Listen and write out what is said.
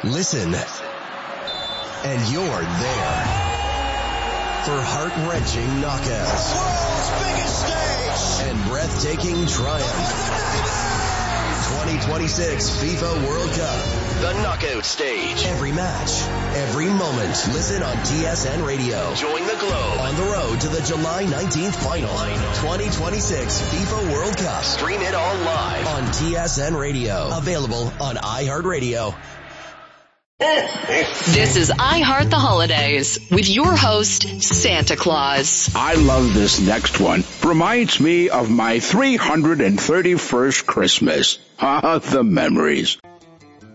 Listen, and you're there for heart-wrenching knockouts, the world's biggest stage, and breathtaking triumph. 2026 FIFA World Cup, the knockout stage. Every match, every moment. Listen on TSN Radio. Join the globe on the road to the July 19th final. 2026 FIFA World Cup. Stream it all live on TSN Radio. Available on iHeartRadio. This is iHeart the Holidays with your host, Santa Claus. I love this next one. Reminds me of my 331st Christmas. Ah, the memories.